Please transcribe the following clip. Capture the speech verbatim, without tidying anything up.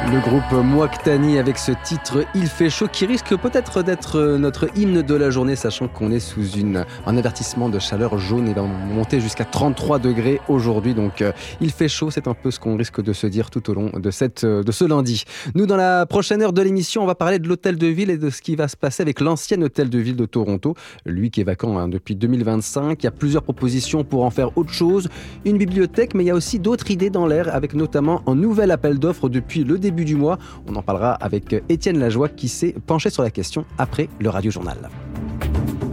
Le groupe Mouaktani avec ce titre « Il fait chaud » qui risque peut-être d'être notre hymne de la journée, sachant qu'on est sous une, un avertissement de chaleur jaune et va monter jusqu'à trente-trois degrés aujourd'hui. Donc euh, il fait chaud, c'est un peu ce qu'on risque de se dire tout au long de, cette, de ce lundi. Nous, dans la prochaine heure de l'émission, on va parler de l'hôtel de ville et de ce qui va se passer avec l'ancien hôtel de ville de Toronto, lui qui est vacant hein, depuis deux mille vingt-cinq. Il y a plusieurs propositions pour en faire autre chose, une bibliothèque, mais il y a aussi d'autres idées dans l'air, avec notamment un nouvel appel d'offres depuis le début du mois. On en parlera avec Étienne Lajoie qui s'est penché sur la question après le Radio Journal.